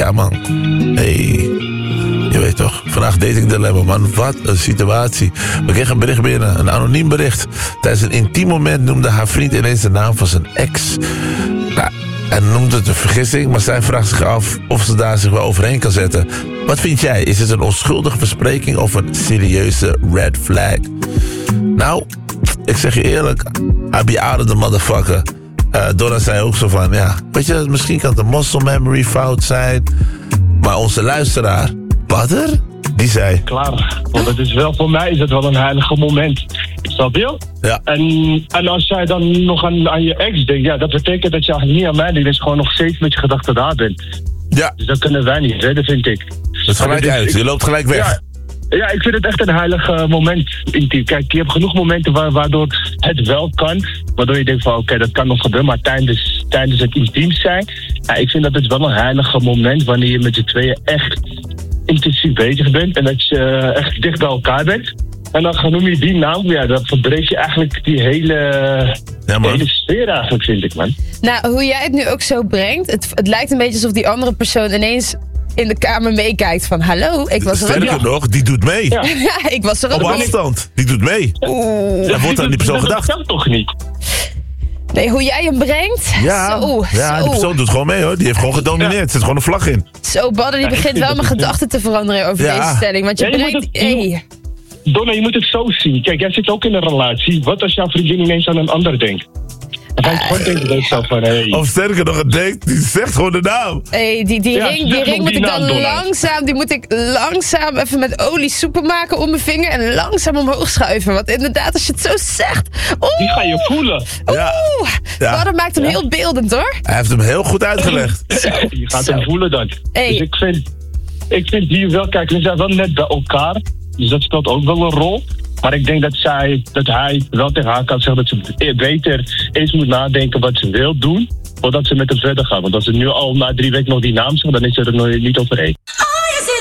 Ja, man. Hey. Je weet toch, vandaag dating dilemma, man. Wat een situatie. We kregen een bericht binnen, een anoniem bericht. Tijdens een intiem moment noemde haar vriend ineens de naam van zijn ex. Nou, hij noemde het een vergissing, maar zij vraagt zich af of ze daar zich wel overheen kan zetten. Wat vind jij? Is het een onschuldige verspreking of een serieuze red flag? Nou, ik zeg je eerlijk, I be out of the motherfucker. Donna zei ook zo van, ja, weet je, misschien kan het een muscle memory fout zijn. Maar onze luisteraar, Badr, die zei... Klaar, want het is wel, voor mij is het wel een heilige moment. Snap je? Ja. En als jij dan nog aan je ex denkt, ja, dat betekent dat je eigenlijk niet aan mij denkt, dat je gewoon nog steeds met je gedachten daar bent. Ja. Dus dat kunnen wij niet redden, vind ik. Het is gelijk uit, je loopt gelijk weg. Ja, ik vind het echt een heilig moment intiem. Kijk, je hebt genoeg momenten waardoor het wel kan. Waardoor je denkt van oké, dat kan nog gebeuren. Maar tijdens het intiem zijn. Ja, ik vind dat het wel een heilige moment wanneer je met z'n tweeën echt intensief bezig bent. En dat je echt dicht bij elkaar bent. En dan noem je die naam. Ja, dan verbreek je eigenlijk die hele sfeer eigenlijk, vind ik, man. Nou, hoe jij het nu ook zo brengt. Het lijkt een beetje alsof die andere persoon ineens in de kamer meekijkt van hallo, ik was er ook. Sterker nog, die doet mee. Ja, ik was er ook. Op afstand, die doet mee. Oeh. Er wordt aan die persoon gedacht. Dat kan toch niet? Nee, hoe jij hem brengt? Ja, die persoon doet gewoon mee hoor. Die heeft gewoon gedomineerd. Er zit gewoon een vlag in. Zo, Badr, die begint wel mijn gedachten te veranderen over deze stelling. Want je brengt... Donna, je moet het zo zien. Kijk, jij zit ook in een relatie. Wat als jouw vriendin ineens aan een ander denkt? Dan ga je gewoon denken zo van, hey. Of sterker nog, het denkt, die zegt gewoon de naam. Hey, die ring moet ik dan langzaam even met olie soepel maken om mijn vinger en langzaam omhoog schuiven. Want inderdaad, als je het zo zegt... Die ga je voelen. Maar dat maakt hem heel beeldend, hoor. Hij heeft hem heel goed uitgelegd. Je gaat hem voelen dan. Hey. Dus ik vind die wel, kijk, we zijn wel net bij elkaar. Dus dat speelt ook wel een rol. Maar ik denk dat hij wel tegen haar kan zeggen dat ze beter eens moet nadenken wat ze wil doen, voordat ze met hem verder gaat. Want als ze nu al na 3 weken nog die naam zegt, dan is ze er nog niet overheen.